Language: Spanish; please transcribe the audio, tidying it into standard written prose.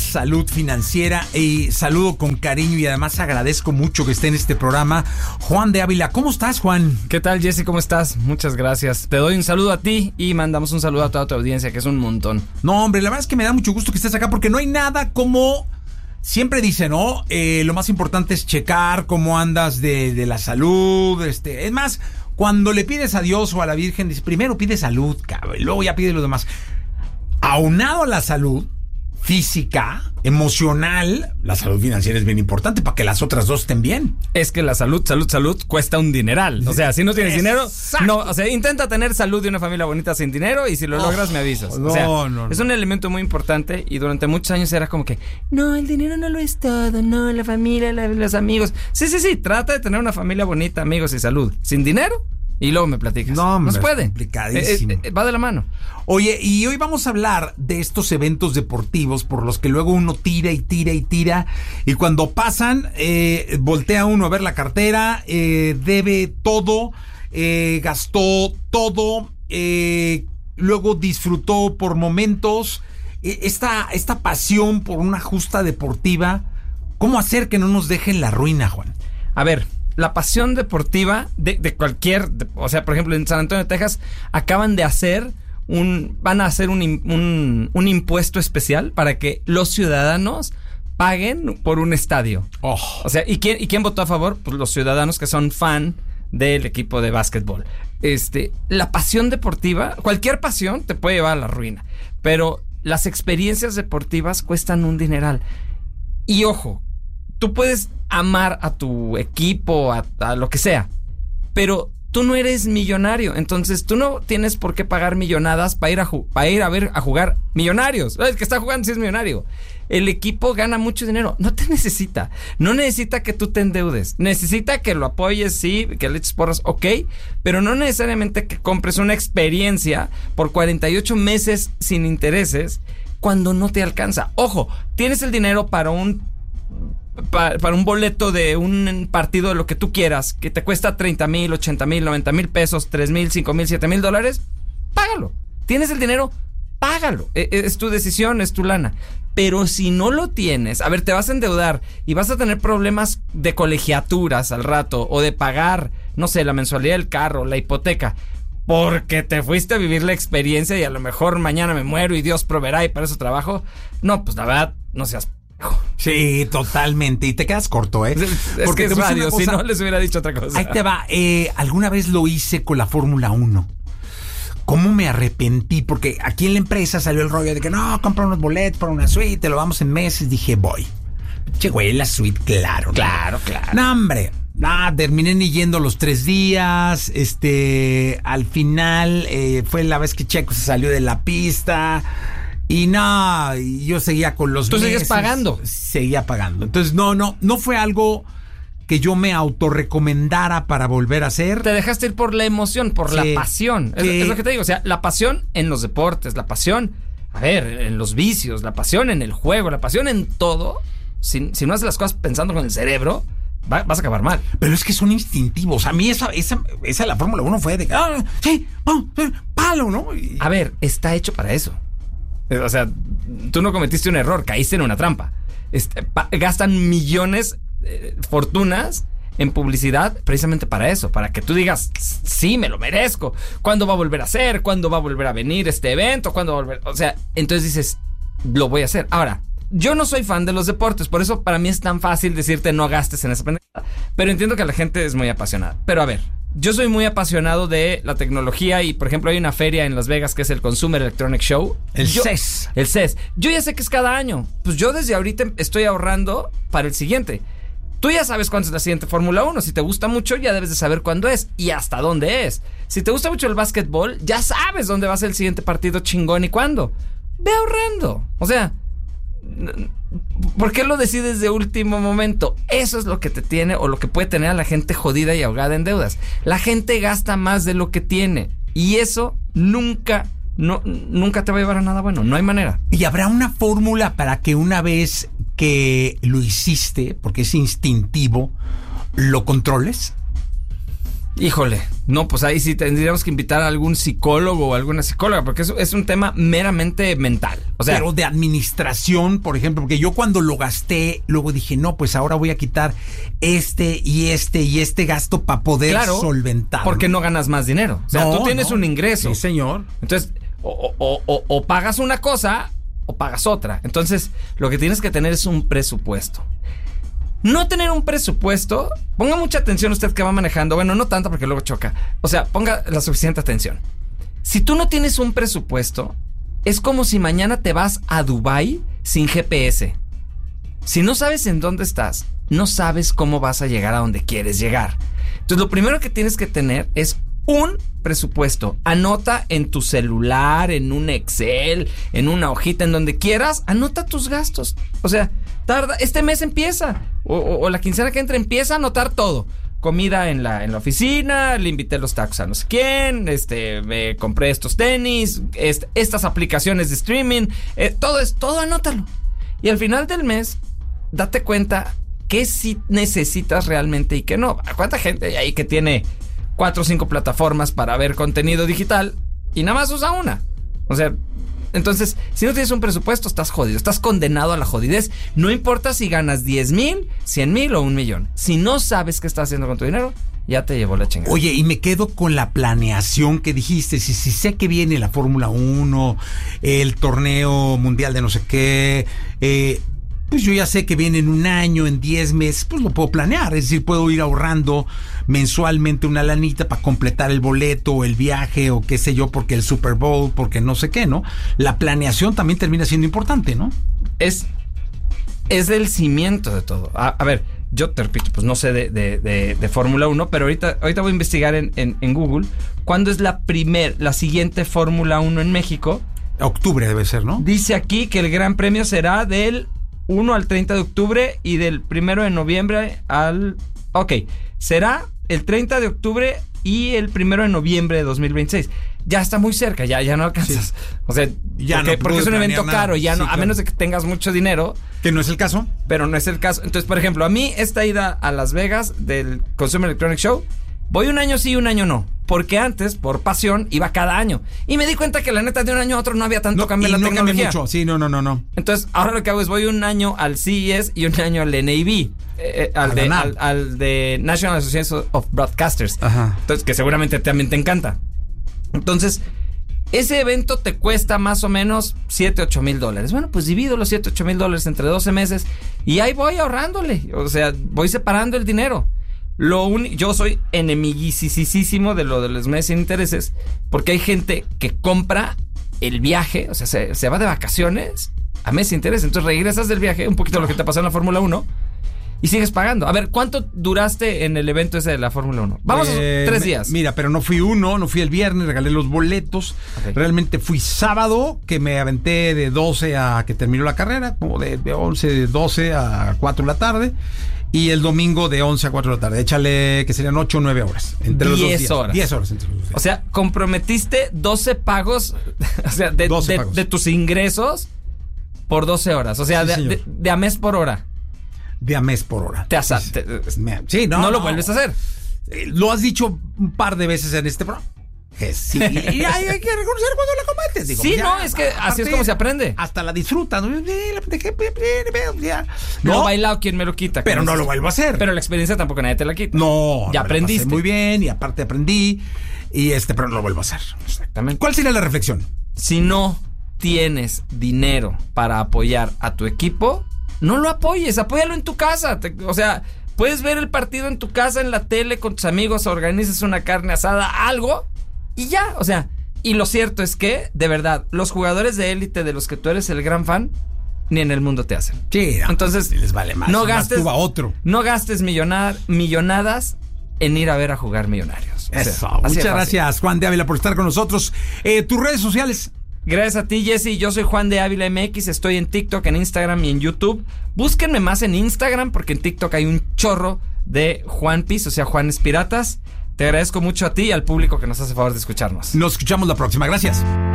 salud financiera, y saludo con cariño y además agradezco mucho que esté en este programa Juan de Ávila. ¿Cómo estás, Juan? ¿Qué tal, Jesse? ¿Cómo estás? Muchas gracias. Te doy un saludo a ti y mandamos un saludo a toda tu audiencia, que es un montón. No, hombre, la verdad es que me da mucho gusto que estés acá porque no hay nada como... Siempre dicen, ¿no? Lo más importante es checar cómo andas de la salud. Es más, cuando le pides a Dios o a la Virgen, dice, primero pide salud, cabrón, y luego ya pide lo demás. Aunado a la salud física, emocional, la salud financiera es bien importante para que las otras dos estén bien. Es que la salud cuesta un dineral. O sea, si no tienes dinero, no, o sea, intenta tener salud y una familia bonita sin dinero y si lo logras me avisas. O sea, es un elemento muy importante y durante muchos años era como que, no, el dinero no lo es todo, no, la familia, los amigos. Sí, trata de tener una familia bonita, amigos y salud. Sin dinero y luego me platicas. No se puede. Complicadísimo. Va de la mano. Oye, y hoy vamos a hablar de estos eventos deportivos por los que luego uno tira y cuando pasan, voltea uno a ver la cartera, debe todo, gastó todo, luego disfrutó por momentos, esta pasión por una justa deportiva. ¿Cómo hacer que no nos dejen la ruina, Juan? A ver, la pasión deportiva de cualquier, o sea, por ejemplo, en San Antonio, Texas, van a hacer un impuesto especial para que los ciudadanos paguen por un estadio. O sea, ¿y quién votó a favor? Pues los ciudadanos que son fan del equipo de básquetbol. La pasión deportiva, cualquier pasión te puede llevar a la ruina, pero las experiencias deportivas cuestan un dineral. Y ojo, tú puedes amar a tu equipo, a lo que sea, pero tú no eres millonario, entonces tú no tienes por qué pagar millonadas para ir a ver a jugar Millonarios. El que está jugando sí es millonario. El equipo gana mucho dinero, no necesita que tú te endeudes, necesita que lo apoyes, sí, que le eches porras, ok, pero no necesariamente que compres una experiencia por 48 meses sin intereses cuando no te alcanza. Ojo, tienes el dinero para un boleto de un partido de lo que tú quieras, que te cuesta 30,000, 80,000, 90,000 pesos, 3,000, 5,000, 7,000 dólares, págalo. ¿Tienes el dinero? Págalo. Es tu decisión, es tu lana. Pero si no lo tienes, a ver, te vas a endeudar y vas a tener problemas de colegiaturas al rato, o de pagar, no sé, la mensualidad del carro, la hipoteca, porque te fuiste a vivir la experiencia y a lo mejor mañana me muero y Dios proveerá y para eso trabajo. No, pues la verdad, no seas... Sí, totalmente. Y te quedas corto, ¿eh? Porque es radio, si no les hubiera dicho otra cosa. Ahí te va. Alguna vez lo hice con la Fórmula 1. ¿Cómo me arrepentí? Porque aquí en la empresa salió el rollo de que no, compra unos boletos para una suite, te lo vamos en meses. Dije, voy. Che, güey, la suite, claro. No, hombre. Terminé ni yendo los 3 días. Al final fue la vez que Checo se salió de la pista. Y no, yo seguía con los meses. ¿Tú sigues pagando? Seguía pagando. Entonces, no fue algo que yo me autorrecomendara para volver a hacer. Te dejaste ir por la emoción, por la pasión. Es lo que te digo, o sea, la pasión en los deportes, la pasión, en los vicios, la pasión en el juego, la pasión en todo. Si no haces las cosas pensando con el cerebro, vas a acabar mal. Pero es que son instintivos. A mí esa la Fórmula 1 fue de sí, vamos, palo, ¿no? A ver, está hecho para eso. O sea, tú no cometiste un error, caíste en una trampa. Gastan millones, fortunas en publicidad precisamente para eso, para que tú digas, sí, me lo merezco. ¿Cuándo va a volver a ser? ¿Cuándo va a volver a venir este evento? ¿Cuándo va a volver? O sea, entonces dices, lo voy a hacer. Ahora, yo no soy fan de los deportes, por eso para mí es tan fácil decirte no gastes en esa pendejada. Pero entiendo que la gente es muy apasionada. Pero a ver, yo soy muy apasionado de la tecnología y, por ejemplo, hay una feria en Las Vegas que es el Consumer Electronic Show. El CES. El CES. Yo ya sé que es cada año. Pues yo desde ahorita estoy ahorrando para el siguiente. Tú ya sabes cuándo es la siguiente Fórmula 1. Si te gusta mucho, ya debes de saber cuándo es y hasta dónde es. Si te gusta mucho el básquetbol, ya sabes dónde va a ser el siguiente partido chingón y cuándo. Ve ahorrando. O sea, ¿por qué lo decides de último momento? Eso es lo que te tiene o lo que puede tener a la gente jodida y ahogada en deudas. La gente gasta más de lo que tiene y eso nunca te va a llevar a nada bueno. No hay manera. ¿Y habrá una fórmula para que una vez que lo hiciste, porque es instintivo, lo controles? Híjole, No, pues ahí sí tendríamos que invitar a algún psicólogo o alguna psicóloga, porque eso es un tema meramente mental. O sea, pero de administración, por ejemplo, porque yo cuando lo gasté, luego dije, no, pues ahora voy a quitar este gasto para poder solventar. Porque no ganas más dinero. O sea, tú tienes un ingreso. Sí, señor. Entonces, o pagas una cosa o pagas otra. Entonces, lo que tienes que tener es un presupuesto. No tener un presupuesto, ponga mucha atención usted que va manejando. Bueno, no tanto porque luego choca. O sea, ponga la suficiente atención. Si tú no tienes un presupuesto, es como si mañana te vas a Dubái sin GPS. Si no sabes en dónde estás, no sabes cómo vas a llegar a donde quieres llegar. Entonces, lo primero que tienes que tener es un presupuesto. Anota en tu celular, en un Excel, en una hojita, en donde quieras, anota tus gastos. O sea, este mes empieza, o la quincena que entra empieza a anotar todo. Comida en la oficina, le invité los tacos a no sé quién, me compré estos tenis, estas aplicaciones de streaming, todo anótalo. Y al final del mes, date cuenta qué sí necesitas realmente y qué no. ¿Cuánta gente hay ahí que tiene 4 o 5 plataformas para ver contenido digital y nada más usa una? O sea, entonces, si no tienes un presupuesto, estás jodido, estás condenado a la jodidez. No importa si ganas 10,000, 100,000 o 1,000,000. Si no sabes qué estás haciendo con tu dinero, ya te llevó la chingada. Oye, y me quedo con la planeación que dijiste. Si sé que viene la Fórmula 1, el torneo mundial de no sé qué, pues yo ya sé que viene en un año, en 10 meses, pues lo puedo planear. Es decir, puedo ir ahorrando mensualmente una lanita para completar el boleto o el viaje o qué sé yo, porque el Super Bowl, porque no sé qué, ¿no? La planeación también termina siendo importante, ¿no? Es el cimiento de todo. A ver, yo te repito, pues no sé de Fórmula 1, pero ahorita voy a investigar en Google cuándo es la siguiente Fórmula 1 en México. Octubre debe ser, ¿no? Dice aquí que el Gran Premio será del 1 al 30 de octubre y del 1 de noviembre al... Ok, será el 30 de octubre y el 1 de noviembre de 2026. Ya está muy cerca, ya no alcanzas. Sí. O sea, ya porque es un evento caro, ya no, a menos de que tengas mucho dinero. Que no es el caso. Pero no es el caso. Entonces, por ejemplo, a mí esta ida a Las Vegas del Consumer Electronic Show, voy un año sí y un año no. Porque antes, por pasión, iba cada año. Y me di cuenta que la neta de un año a otro no había tanto cambio en la tecnología. Mucho. Sí, no. Entonces, ahora lo que hago es voy un año al CES y un año al NAB. Al de National Association of Broadcasters. Ajá. Entonces, que seguramente también te encanta. Entonces, ese evento te cuesta más o menos $7,000-8,000. Bueno, pues divido los $7,000-8,000 entre 12 meses y ahí voy ahorrándole. O sea, voy separando el dinero. Yo soy enemiguisísimo de lo de los meses sin intereses, porque hay gente que compra el viaje, o sea, se va de vacaciones a meses sin intereses. Entonces regresas del viaje, un poquito lo que te pasó en la Fórmula 1, y sigues pagando. A ver, ¿cuánto duraste en el evento ese de la Fórmula 1? Vamos, 3 días. Mira, pero no fui el viernes, regalé los boletos. Okay. Realmente fui sábado, que me aventé de 12 a que terminó la carrera, como de 12 a 4 de la tarde. Y el domingo de 11 a 4 de la tarde. Échale que serían 8 o 9 horas. Entre 10 los 2 días. horas. 10 horas entre los 2 días. O sea, comprometiste 12 pagos, o sea, de tus ingresos por 12 horas. O sea, sí, de a mes por hora. De a mes por hora. Sí, no lo vuelves a hacer. Lo has dicho un par de veces en este programa. Sí, y hay que reconocer cuando la cometes. Digo, sí, no, es que así es como se aprende. Hasta la disfrutas. No bailado, quien me lo quita. Pero no lo vuelvo a hacer. Pero la experiencia tampoco nadie te la quita. No, ya aprendiste. Muy bien, y aparte aprendí. Y pero no lo vuelvo a hacer. Exactamente. ¿Cuál sería la reflexión? Si no tienes dinero para apoyar a tu equipo, no lo apoyes, apóyalo en tu casa. O sea, puedes ver el partido en tu casa, en la tele, con tus amigos, organizas una carne asada, algo. Y ya, o sea, y lo cierto es que, de verdad, los jugadores de élite de los que tú eres el gran fan, ni en el mundo te hacen. Sí, no, entonces les vale más. No gastes, otro. No gastes millonadas en ir a ver a jugar Millonarios. Eso. Muchas gracias, Juan de Ávila, por estar con nosotros. ¿Tus redes sociales? Gracias a ti, Jesse. Yo soy Juan de Ávila MX. Estoy en TikTok, en Instagram y en YouTube. Búsquenme más en Instagram, porque en TikTok hay un chorro de Juan Piz, o sea, Juanes Piratas. Te agradezco mucho a ti y al público que nos hace favor de escucharnos. Nos escuchamos la próxima. Gracias.